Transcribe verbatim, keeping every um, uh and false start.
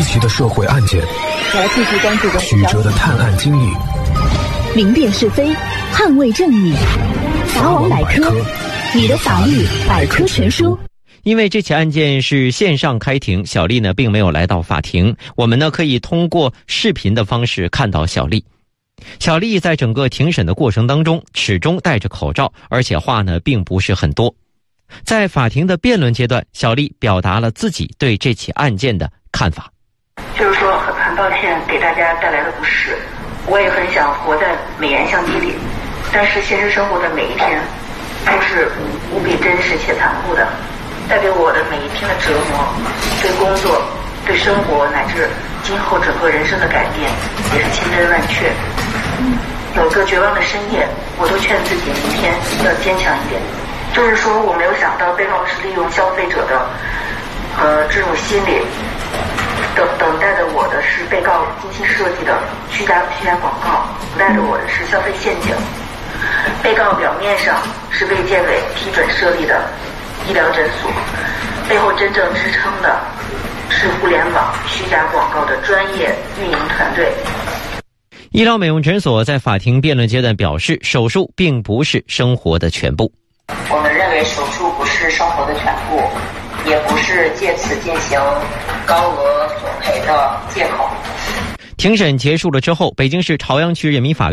离奇的社会案件， 我要继续关注曲折的探案经历， 明辨是非，捍卫正义。法网百科，你的法律百科全书。 因为这起案件是线上开庭，小丽呢并没有来到法庭，我们呢可以通过视频的方式看到小丽。小丽在整个庭审的过程当中始终戴着口罩，而且话呢并不是很多。在法庭的辩论阶段，小丽表达了自己对这起案件的看法。 就是说很很抱歉给大家带来的不适，我也很想活在美颜相机里，但是现实生活的每一天都是无比真实且残酷的，带给我的每一天的折磨，对工作、对生活乃至今后整个人生的改变也是千真万确。有个绝望的深夜，我都劝自己明天要坚强一点。就是说我没有想到背后是利用消费者的呃这种心理，等等待着我的是被告精心设计的虚假虚假广告，等待着我的是消费陷阱。被告表面上是卫健委批准设立的医疗诊所，背后真正支撑的是互联网虚假广告的专业运营团队。 医疗美容诊所在法庭辩论阶段表示，手术并不是生活的全部。 我们认为手术不是生活的全部，也不是借此进行高额索赔的借口。 庭审结束了之后，北京市朝阳区人民法院